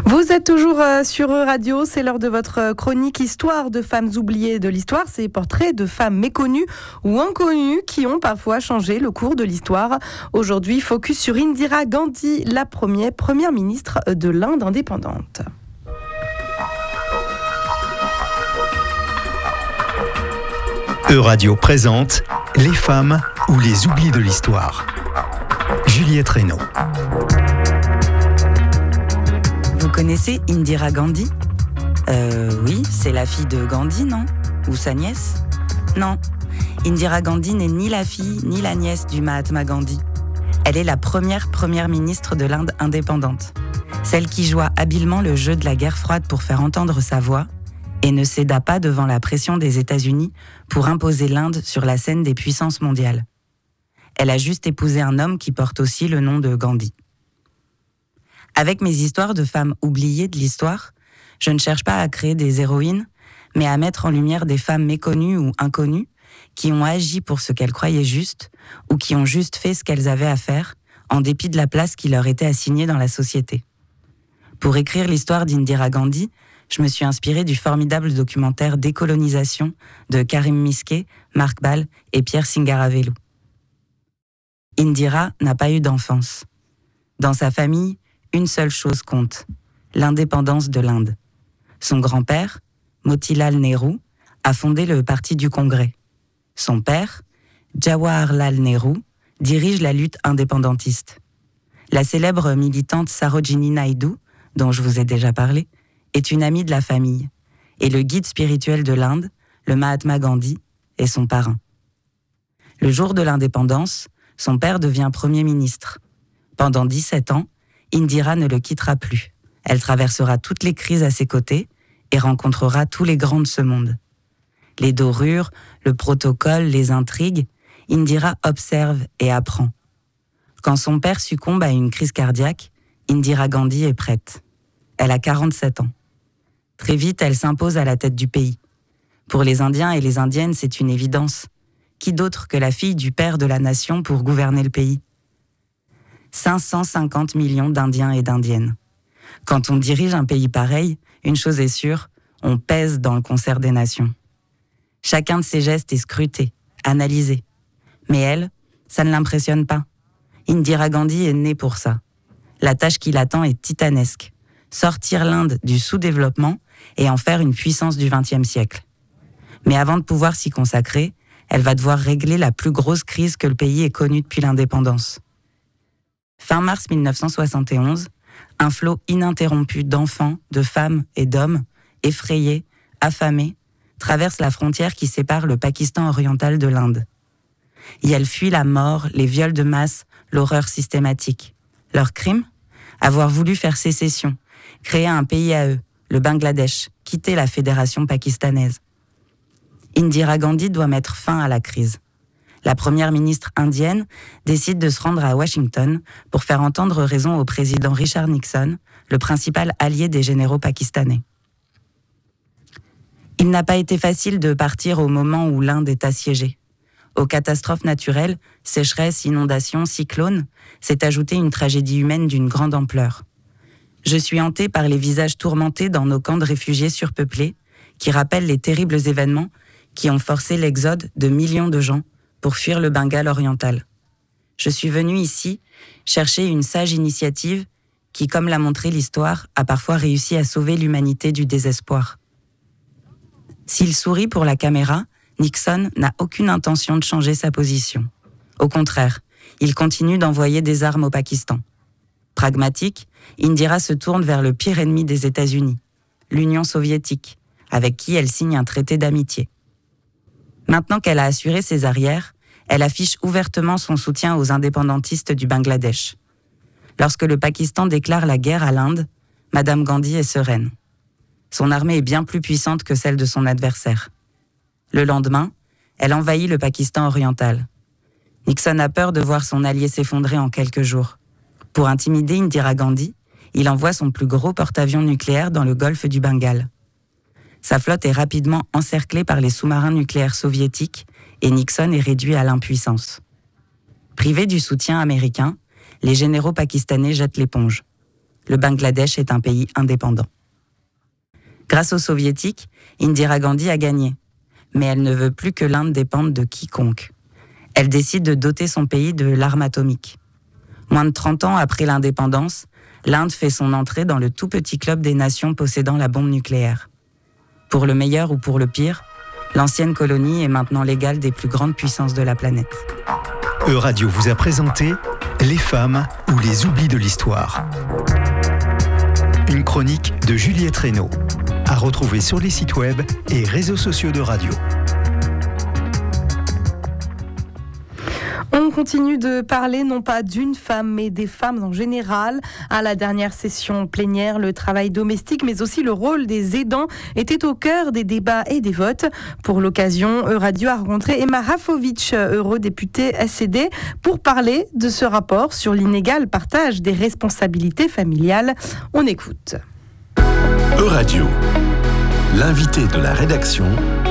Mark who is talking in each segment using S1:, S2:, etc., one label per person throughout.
S1: Vous êtes toujours sur Radio, c'est l'heure de votre chronique Histoire de femmes oubliées de l'histoire. C'est portraits de femmes méconnues ou inconnues qui ont parfois changé le cours de l'histoire. Aujourd'hui, focus sur Indira Gandhi, la première ministre de l'Inde indépendante.
S2: Euradio présente Les femmes ou les oubliés de l'histoire. Juliette Reynaud.
S3: Vous connaissez Indira Gandhi ? Oui, c'est la fille de Gandhi, non ? Ou sa nièce ? Non, Indira Gandhi n'est ni la fille ni la nièce du Mahatma Gandhi. Elle est la première ministre de l'Inde indépendante. Celle qui joua habilement le jeu de la guerre froide pour faire entendre sa voix et ne céda pas devant la pression des États-Unis pour imposer l'Inde sur la scène des puissances mondiales. Elle a juste épousé un homme qui porte aussi le nom de Gandhi. Avec mes histoires de femmes oubliées de l'histoire, je ne cherche pas à créer des héroïnes, mais à mettre en lumière des femmes méconnues ou inconnues qui ont agi pour ce qu'elles croyaient juste ou qui ont juste fait ce qu'elles avaient à faire en dépit de la place qui leur était assignée dans la société. Pour écrire l'histoire d'Indira Gandhi, je me suis inspirée du formidable documentaire Décolonisation de Karim Miske, Marc Ball et Pierre Singaravellu. Indira n'a pas eu d'enfance. Dans sa famille, une seule chose compte, l'indépendance de l'Inde. Son grand-père, Motilal Nehru, a fondé le Parti du Congrès. Son père, Jawaharlal Nehru, dirige la lutte indépendantiste. La célèbre militante Sarojini Naidu, dont je vous ai déjà parlé, est une amie de la famille, et le guide spirituel de l'Inde, le Mahatma Gandhi, est son parrain. Le jour de l'indépendance, son père devient Premier ministre. Pendant 17 ans, Indira ne le quittera plus. Elle traversera toutes les crises à ses côtés et rencontrera tous les grands de ce monde. Les dorures, le protocole, les intrigues, Indira observe et apprend. Quand son père succombe à une crise cardiaque, Indira Gandhi est prête. Elle a 47 ans. Très vite, elle s'impose à la tête du pays. Pour les Indiens et les Indiennes, c'est une évidence. Qui d'autre que la fille du père de la nation pour gouverner le pays ? 550 millions d'Indiens et d'Indiennes. Quand on dirige un pays pareil, une chose est sûre, on pèse dans le concert des nations. Chacun de ses gestes est scruté, analysé. Mais elle, ça ne l'impressionne pas. Indira Gandhi est née pour ça. La tâche qui l'attend est titanesque. Sortir l'Inde du sous-développement et en faire une puissance du XXe siècle. Mais avant de pouvoir s'y consacrer, elle va devoir régler la plus grosse crise que le pays ait connue depuis l'indépendance. Fin mars 1971, un flot ininterrompu d'enfants, de femmes et d'hommes, effrayés, affamés, traverse la frontière qui sépare le Pakistan oriental de l'Inde. Et elles fuient la mort, les viols de masse, l'horreur systématique. Leur crime ? Avoir voulu faire sécession, créer un pays à eux, le Bangladesh, quitter la fédération pakistanaise. Indira Gandhi doit mettre fin à la crise. La première ministre indienne décide de se rendre à Washington pour faire entendre raison au président Richard Nixon, le principal allié des généraux pakistanais. Il n'a pas été facile de partir au moment où l'Inde est assiégée. Aux catastrophes naturelles, sécheresse, inondations, cyclones, s'est ajoutée une tragédie humaine d'une grande ampleur. Je suis hantée par les visages tourmentés dans nos camps de réfugiés surpeuplés, qui rappellent les terribles événements qui ont forcé l'exode de millions de gens pour fuir le Bengale oriental. Je suis venue ici chercher une sage initiative qui, comme l'a montré l'histoire, a parfois réussi à sauver l'humanité du désespoir. S'il sourit pour la caméra, Nixon n'a aucune intention de changer sa position. Au contraire, il continue d'envoyer des armes au Pakistan. Pragmatique, Indira se tourne vers le pire ennemi des États-Unis, l'Union soviétique, avec qui elle signe un traité d'amitié. Maintenant qu'elle a assuré ses arrières, elle affiche ouvertement son soutien aux indépendantistes du Bangladesh. Lorsque le Pakistan déclare la guerre à l'Inde, Madame Gandhi est sereine. Son armée est bien plus puissante que celle de son adversaire. Le lendemain, elle envahit le Pakistan oriental. Nixon a peur de voir son allié s'effondrer en quelques jours. Pour intimider Indira Gandhi, il envoie son plus gros porte-avions nucléaire dans le golfe du Bengale. Sa flotte est rapidement encerclée par les sous-marins nucléaires soviétiques et Nixon est réduit à l'impuissance. Privés du soutien américain, les généraux pakistanais jettent l'éponge. le Bangladesh est un pays indépendant. Grâce aux Soviétiques, Indira Gandhi a gagné. Mais elle ne veut plus que l'Inde dépende de quiconque. Elle décide de doter son pays de l'arme atomique. Moins de 30 ans après l'indépendance, l'Inde fait son entrée dans le tout petit club des nations possédant la bombe nucléaire. Pour le meilleur ou pour le pire, l'ancienne colonie est maintenant l'égale des plus grandes puissances de la planète.
S2: Euradio vous a présenté Les femmes ou les oublis de l'histoire. Une chronique de Juliette Reynaud, à retrouver sur les sites web et réseaux sociaux de Radio.
S1: On continue de parler non pas d'une femme, mais des femmes en général. À la dernière session plénière, le travail domestique, mais aussi le rôle des aidants était au cœur des débats et des votes. Pour l'occasion, Euradio a rencontré Emma Rafovic, eurodéputée SED, pour parler de ce rapport sur l'inégal partage des responsabilités familiales. On écoute.
S4: Euradio, l'invité de la rédaction,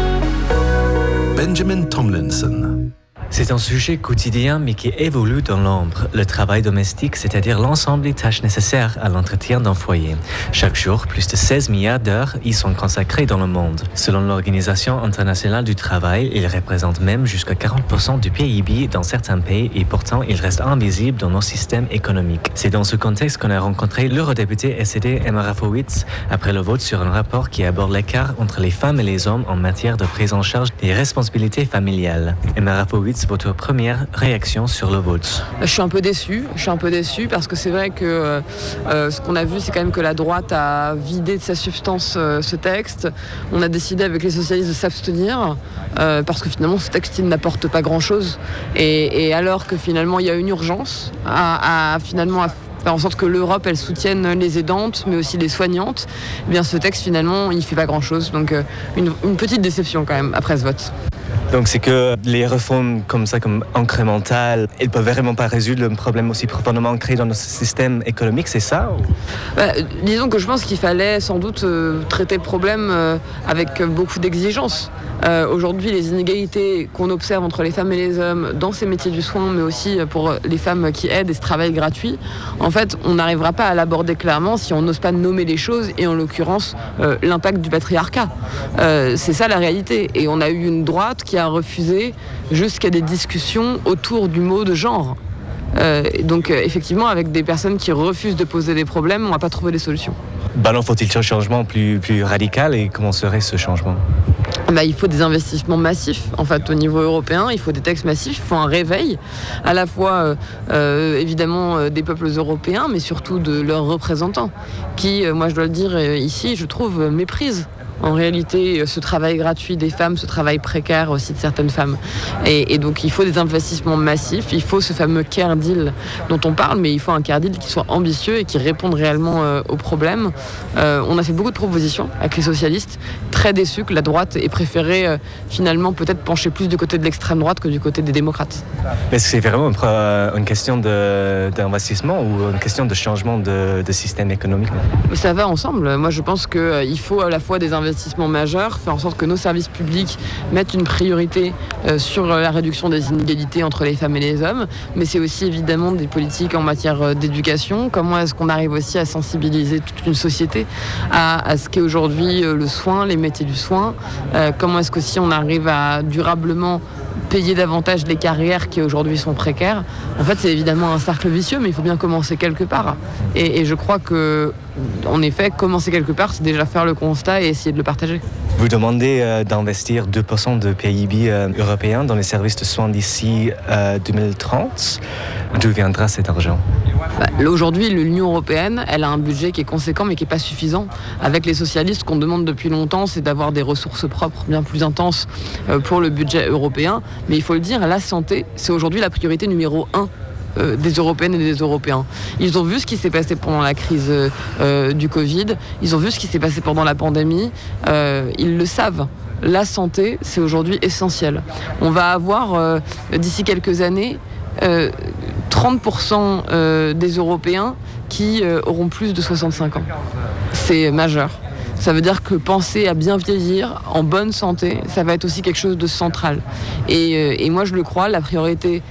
S4: Benjamin Tomlinson.
S5: C'est un sujet quotidien mais qui évolue dans l'ombre, le travail domestique, c'est-à-dire l'ensemble des tâches nécessaires à l'entretien d'un foyer. Chaque jour, plus de 16 milliards d'heures y sont consacrées dans le monde. Selon l'Organisation internationale du travail, il représente même jusqu'à 40% du PIB dans certains pays et pourtant il reste invisible dans nos systèmes économiques. C'est dans ce contexte qu'on a rencontré l'eurodéputée SED Emma Rafovic après le vote sur un rapport qui aborde l'écart entre les femmes et les hommes en matière de prise en charge des responsabilités familiales. Emma Rafovic, votre première réaction sur le vote?
S6: Je suis un peu déçue parce que c'est vrai que ce qu'on a vu, c'est quand même que la droite a vidé de sa substance ce texte. On a décidé avec les socialistes de s'abstenir parce que finalement ce texte il n'apporte pas grand-chose et alors que finalement il y a une urgence à faire en sorte que l'Europe elle soutienne les aidantes mais aussi les soignantes, eh bien ce texte finalement il fait pas grand-chose, donc une petite déception quand même après ce vote.
S5: Donc c'est que les réformes comme ça, comme incrémentales, elles ne peuvent vraiment pas résoudre le problème aussi profondément ancré dans notre système économique, c'est ça ou...
S6: Disons que je pense qu'il fallait sans doute traiter le problème avec beaucoup d'exigences. Aujourd'hui, les inégalités qu'on observe entre les femmes et les hommes dans ces métiers du soin, mais aussi pour les femmes qui aident et ce travail gratuit, en fait, on n'arrivera pas à l'aborder clairement si on n'ose pas nommer les choses et en l'occurrence l'impact du patriarcat. C'est ça la réalité. Et on a eu une droite qui a refusé jusqu'à des discussions autour du mot de genre. Donc effectivement, avec des personnes qui refusent de poser des problèmes, on ne va pas trouver des solutions.
S5: Alors faut-il un changement plus radical et comment serait ce changement ?
S6: Il faut des investissements massifs en fait au niveau européen, il faut des textes massifs, il faut un réveil à la fois évidemment des peuples européens mais surtout de leurs représentants qui, moi je dois le dire ici, je trouve méprisent en réalité ce travail gratuit des femmes, ce travail précaire aussi de certaines femmes. Et donc il faut des investissements massifs, il faut ce fameux care deal dont on parle, mais il faut un care deal qui soit ambitieux et qui réponde réellement aux problèmes. On a fait beaucoup de propositions avec les socialistes, très déçus que la droite ait préféré finalement peut-être pencher plus du côté de l'extrême droite que du côté des démocrates.
S5: Mais c'est vraiment une question d'investissement ou une question de changement de système économique ?
S6: Ça va ensemble. Moi je pense qu'il faut à la fois des investissements majeurs, faire en sorte que nos services publics mettent une priorité sur la réduction des inégalités entre les femmes et les hommes, mais c'est aussi évidemment des politiques en matière d'éducation. Comment est-ce qu'on arrive aussi à sensibiliser toute une société à ce qu'est aujourd'hui le soin, les métiers du soin, comment est-ce qu'aussi on arrive à durablement payer davantage les carrières qui aujourd'hui sont précaires. En fait, c'est évidemment un cercle vicieux, mais il faut bien commencer quelque part. Et je crois que, en effet, commencer quelque part, c'est déjà faire le constat et essayer de le partager.
S5: Vous demandez d'investir 2% de PIB européen dans les services de soins d'ici 2030. D'où viendra cet argent ?
S6: Aujourd'hui, l'Union européenne, elle a un budget qui est conséquent mais qui n'est pas suffisant. Avec les socialistes, ce qu'on demande depuis longtemps, c'est d'avoir des ressources propres bien plus intenses pour le budget européen. Mais il faut le dire, la santé, c'est aujourd'hui la priorité numéro 1 des Européennes et des Européens. Ils ont vu ce qui s'est passé pendant la crise du Covid, ils ont vu ce qui s'est passé pendant la pandémie, ils le savent. La santé, c'est aujourd'hui essentiel. On va avoir, d'ici quelques années, 30% des Européens qui auront plus de 65 ans. C'est majeur. Ça veut dire que penser à bien vieillir, en bonne santé, ça va être aussi quelque chose de central. Et moi, je le crois, la priorité